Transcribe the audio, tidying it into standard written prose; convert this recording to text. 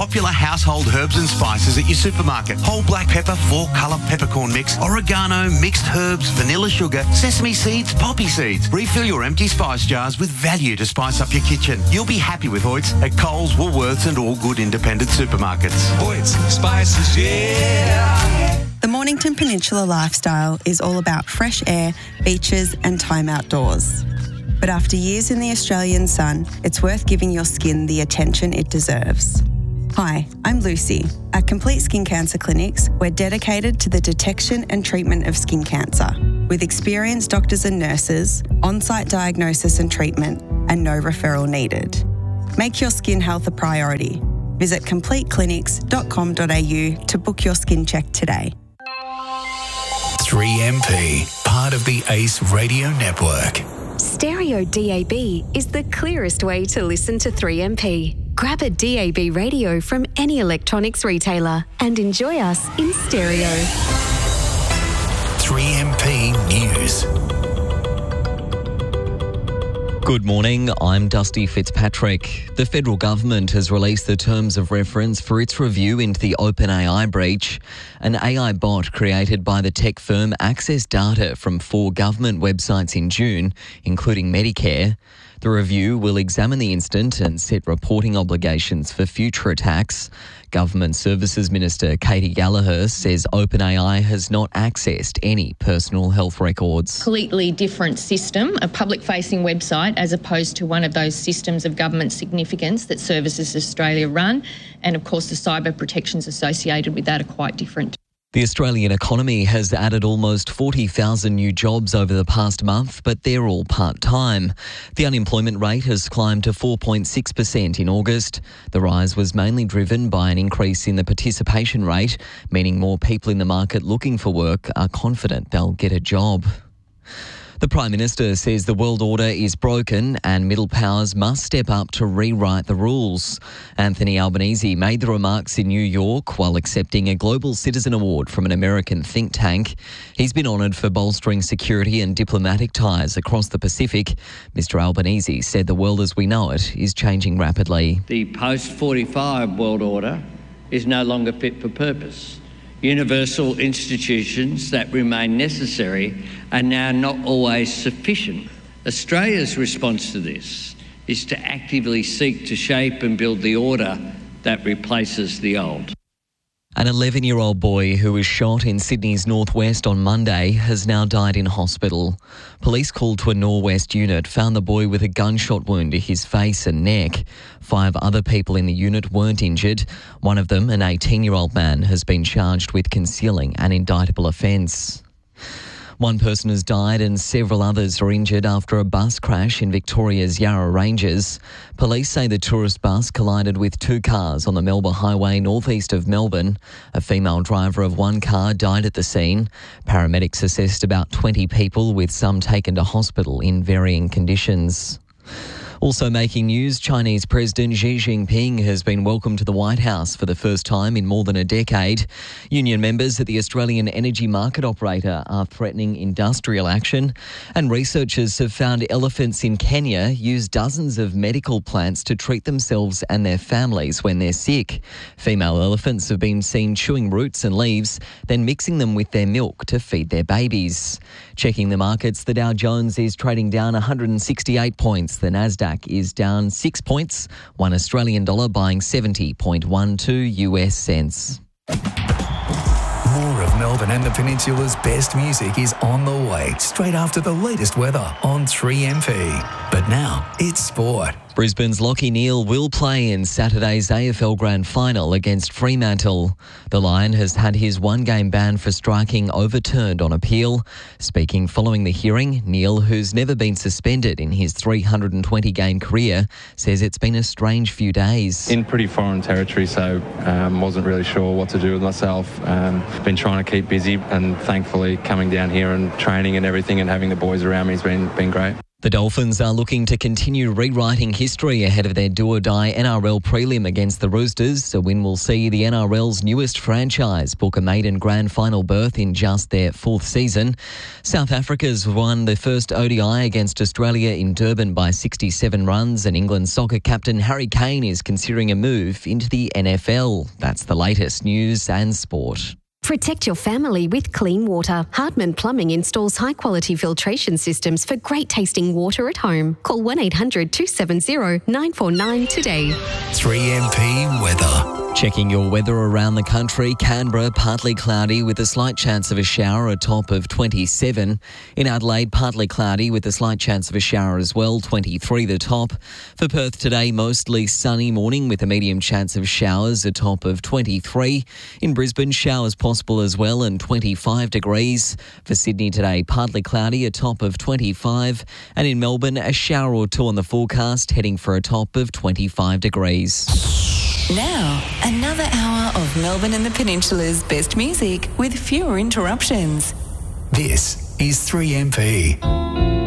popular household herbs and spices at your supermarket. Whole black pepper, 4-colour peppercorn mix, oregano, mixed herbs, vanilla sugar, sesame seeds, poppy seeds. Refill your empty spice jars with value to spice up your kitchen. You'll be happy with Hoyt's at Coles, Woolworths and all good independent supermarkets. Hoyt's Spices, yeah. The Mornington Peninsula lifestyle is all about fresh air, beaches and time outdoors. But after years in the Australian sun, it's worth giving your skin the attention it deserves. Hi, I'm Lucy. At Complete Skin Cancer Clinics, we're dedicated to the detection and treatment of skin cancer, with experienced doctors and nurses, on-site diagnosis and treatment, and no referral needed. Make your skin health a priority. Visit completeclinics.com.au to book your skin check today. 3MP, part of the ACE Radio Network. Stereo DAB is the clearest way to listen to 3MP. Grab a DAB radio from any electronics retailer and enjoy us in stereo. 3MP News. Good morning, I'm Dusty Fitzpatrick. The federal government has released the terms of reference for its review into the OpenAI breach. An AI bot created by the tech firm accessed data from 4 government websites in June, including Medicare. The review will examine the incident and set reporting obligations for future attacks. Government Services Minister Katie Gallagher says OpenAI has not accessed any personal health records. Completely different system, a public-facing website, as opposed to one of those systems of government significance that Services Australia run. And of course, the cyber protections associated with that are quite different. The Australian economy has added almost 40,000 new jobs over the past month, but they're all part-time. The unemployment rate has climbed to 4.6% in August. The rise was mainly driven by an increase in the participation rate, meaning more people in the market looking for work are confident they'll get a job. The Prime Minister says the world order is broken and middle powers must step up to rewrite the rules. Anthony Albanese made the remarks in New York while accepting a Global Citizen Award from an American think tank. He's been honoured for bolstering security and diplomatic ties across the Pacific. Mr Albanese said the world as we know it is changing rapidly. The post-45 world order is no longer fit for purpose. Universal institutions that remain necessary are now not always sufficient. Australia's response to this is to actively seek to shape and build the order that replaces the old. An 11-year-old boy who was shot in Sydney's northwest on Monday has now died in hospital. Police called to a Norwest unit found the boy with a gunshot wound to his face and neck. 5 other people in the unit weren't injured. One of them, an 18-year-old man, has been charged with concealing an indictable offence. One person has died and several others are injured after a bus crash in Victoria's Yarra Ranges. Police say the tourist bus collided with 2 cars on the Melbourne Highway northeast of Melbourne. A female driver of one car died at the scene. Paramedics assessed about 20 people, with some taken to hospital in varying conditions. Also making news, Chinese President Xi Jinping has been welcomed to the White House for the first time in more than a decade. Union members at the Australian energy market operator are threatening industrial action, and researchers have found elephants in Kenya use dozens of medical plants to treat themselves and their families when they're sick. Female elephants have been seen chewing roots and leaves, then mixing them with their milk to feed their babies. Checking the markets, the Dow Jones is trading down 168 points. The Nasdaq is down 6 points, $1 Australian dollar buying 70.12 US cents. More of Melbourne and the Peninsula's best music is on the way, straight after the latest weather on 3MP. But now, it's sport. Brisbane's Lachie Neale will play in Saturday's AFL Grand Final against Fremantle. The Lion has had his 1-game ban for striking overturned on appeal. Speaking following the hearing, Neale, who's never been suspended in his 320-game career, says it's been a strange few days. In pretty foreign territory, so wasn't really sure what to do with myself. Been trying to keep busy, and thankfully coming down here and training and everything and having the boys around me has been great. The Dolphins are looking to continue rewriting history ahead of their do-or-die NRL prelim against the Roosters. A win will see the NRL's newest franchise book a maiden grand final berth in just their 4th season. South Africa's won the first ODI against Australia in Durban by 67 runs, and England soccer captain Harry Kane is considering a move into the NFL. That's the latest news and sport. Protect your family with clean water. Hardman Plumbing installs high-quality filtration systems for great-tasting water at home. Call 1-800-270-949 today. 3MP weather. Checking your weather around the country. Canberra, partly cloudy with a slight chance of a shower, a top of 27. In Adelaide, partly cloudy with a slight chance of a shower as well, 23 the top. For Perth today, mostly sunny morning with a medium chance of showers, a top of 23. In Brisbane, showers possible as well and 25 degrees. For Sydney today, partly cloudy, a top of 25. And in Melbourne, a shower or two on the forecast, heading for a top of 25 degrees. Now, another hour of Melbourne and the Peninsula's best music with fewer interruptions. This is 3MP.